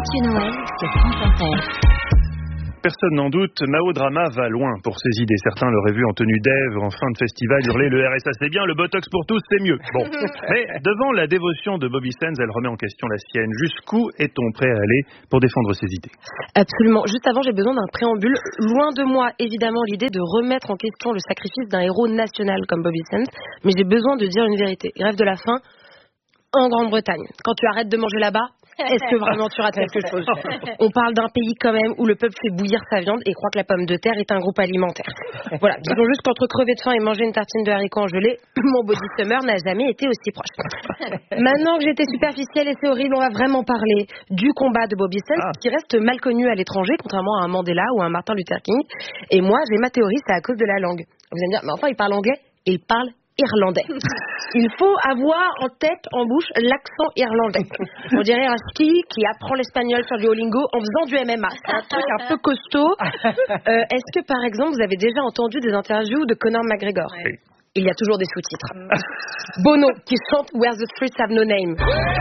Mathieu Noël sur France Inter. Personne n'en doute, Mao Drama va loin pour ses idées. Certains l'auraient vu en tenue d'Ève, en fin de festival, hurler le RSA c'est bien, le Botox pour tous c'est mieux. Bon, mais devant la dévotion de Bobby Sands, elle remet en question la sienne. Jusqu'où est-on prêt à aller pour défendre ses idées ? Absolument. Juste avant, j'ai besoin d'un préambule. Loin de moi, évidemment, l'idée de remettre en question le sacrifice d'un héros national comme Bobby Sands, mais j'ai besoin de dire une vérité. Grève de la faim en Grande-Bretagne. Quand tu arrêtes de manger là-bas, est-ce que vraiment tu rates quelque chose ? On parle d'un pays quand même où le peuple fait bouillir sa viande et croit que la pomme de terre est un groupe alimentaire. Voilà, disons juste qu'entre crever de faim et manger une tartine de haricots en gelée, mon body summer n'a jamais été aussi proche. Maintenant que j'étais superficielle et c'est horrible, on va vraiment parler du combat de Bobby Sands qui reste mal connu à l'étranger, contrairement à un Mandela ou à un Martin Luther King. Et moi, j'ai ma théorie, c'est à cause de la langue. Vous allez me dire, mais enfin, il parle anglais et il parle irlandais. Il faut avoir en tête, en bouche, l'accent irlandais. On dirait un ski qui apprend l'espagnol sur Duolingo en faisant du MMA. C'est un truc un peu costaud. Est-ce que, par exemple, vous avez déjà entendu des interviews de Conor McGregor ? Oui. Il y a toujours des sous-titres. Bono, qui chante Where the Streets Have No Name.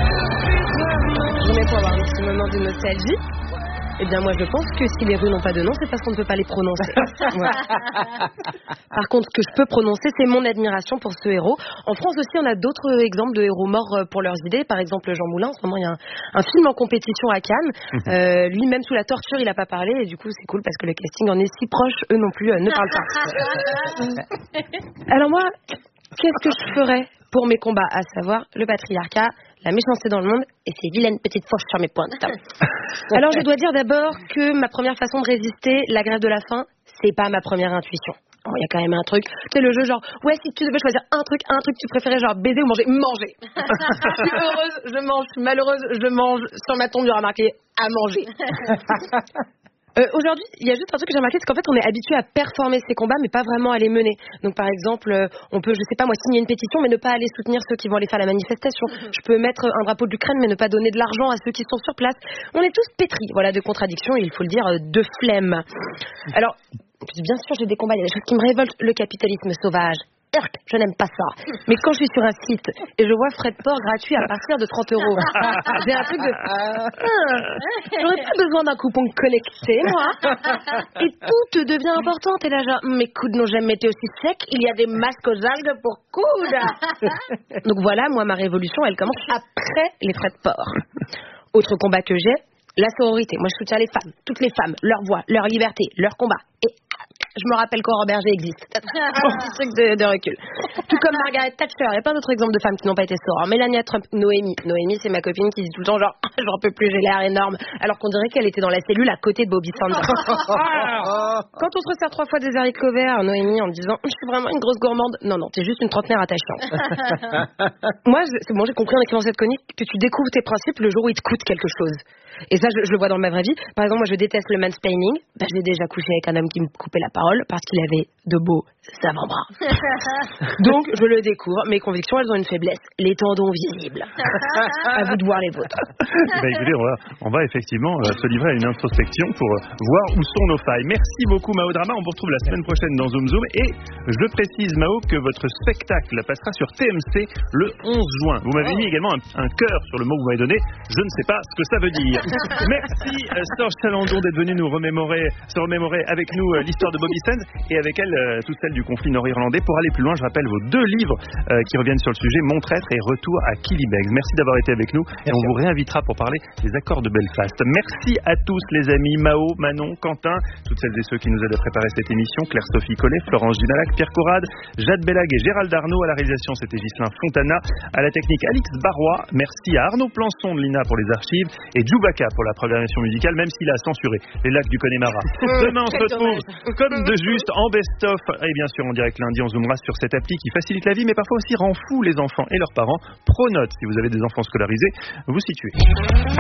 Je mets pour avoir un petit moment de nostalgie. Eh bien, moi, je pense que si les rues n'ont pas de nom, c'est parce qu'on ne peut pas les prononcer. Voilà. Par contre, ce que je peux prononcer, c'est mon admiration pour ce héros. En France aussi, on a d'autres exemples de héros morts pour leurs idées. Par exemple, Jean Moulin. En ce moment, il y a un film en compétition à Cannes. Lui, même sous la torture, il n'a pas parlé. Et du coup, c'est cool parce que le casting en est si proche. Eux non plus ne parlent pas. Alors moi, qu'est-ce que je ferais pour mes combats, à savoir le patriarcat, la méchanceté dans le monde et ces vilaines petites fourches sur mes pointes. Alors je dois dire d'abord que ma première façon de résister, la grève de la faim, c'est pas ma première intuition. Il y a quand même un truc, c'est le jeu genre, ouais, si tu devais choisir un truc tu préférais genre baiser ou manger. Manger. Je suis heureuse, je mange, je suis malheureuse, je mange. Sur ma tombe, il y aura marqué à manger. Aujourd'hui, il y a juste un truc que j'ai remarqué, c'est qu'en fait, on est habitué à performer ces combats, mais pas vraiment à les mener. Donc, par exemple, on peut, je sais pas moi, signer une pétition, mais ne pas aller soutenir ceux qui vont aller faire la manifestation. Je peux mettre un drapeau de l'Ukraine, mais ne pas donner de l'argent à ceux qui sont sur place. On est tous pétris, voilà, de contradictions, et il faut le dire, de flemme. Alors, bien sûr, j'ai des combats, il y a des choses qui me révoltent. Le capitalisme sauvage. Je n'aime pas ça. Mais quand je suis sur un site et je vois frais de port gratuit à partir de 30 €, j'ai un truc de... J'aurais pas besoin d'un coupon connecté, moi. Et tout te devient important. T'es là genre, mes coudes n'ont jamais été aussi secs. Il y a des masques aux algues pour coudes. Donc voilà, moi, ma révolution, elle commence après les frais de port. Autre combat que j'ai, la sororité. Moi, je soutiens les femmes, toutes les femmes, leur voix, leur liberté, leur combat. Et je me rappelle qu'Aurore Berger existe. Un petit truc de recul. Tout comme Margaret Thatcher. Il y a plein d'autres exemples de femmes qui n'ont pas été sorores. Melania Trump, Noémie. Noémie, c'est ma copine qui dit tout le temps genre, j'en peux plus, j'ai l'air énorme. Alors qu'on dirait qu'elle était dans la cellule à côté de Bobby Sands. Quand on se resserre 3 fois des haricots verts, Noémie, en disant, je suis vraiment une grosse gourmande. Non, t'es juste une trentenaire attachante. Moi, c'est bon, j'ai compris en écrivant cette chronique que tu découvres tes principes le jour où il te coûte quelque chose. Et ça, je le vois dans ma vraie vie. Par exemple, moi, je déteste le mansplaining. J'ai déjà couché avec un homme qui me coupait la parole parce qu'il avait de beaux avant-bras. Donc, je le découvre. Mes convictions, elles ont une faiblesse. Les tendons visibles. À vous de voir les vôtres. Écoutez, on va effectivement se livrer à une introspection pour voir où sont nos failles. Merci beaucoup, Mao Drama. On vous retrouve la semaine prochaine dans Zoom Zoom. Et je précise, Mao, que votre spectacle passera sur TMC le 11 juin. Vous m'avez mis également un cœur sur le mot que vous m'avez donné. Je ne sais pas ce que ça veut dire. Merci Serge Chalandon d'être venu se remémorer avec nous l'histoire de Bobby Sands et avec elle toute celle du conflit nord-irlandais. Pour aller plus loin, je rappelle vos 2 livres qui reviennent sur le sujet, Mon traître et Retour à Killybegs. Merci d'avoir été avec nous et on vous réinvitera pour parler des accords de Belfast. Merci à tous les amis, Mao, Manon, Quentin, toutes celles et ceux qui nous aident à préparer cette émission, Claire-Sophie Collet, Florence Ginalac, Pierre Corrade, Jade Bellag et Gérald Arnaud. À la réalisation, c'était Ghislain Fontana. À la technique, Alix Barrois. Merci à Arnaud Plançon de l'INA pour les archives et Djoubaka pour la programmation musicale, même s'il a censuré les lacs du Connemara. Demain, on se retrouve comme de juste en best-of et bien sûr en direct lundi. On zoomera sur cette appli qui facilite la vie mais parfois aussi rend fou les enfants et leurs parents. Pronote, si vous avez des enfants scolarisés, vous situez.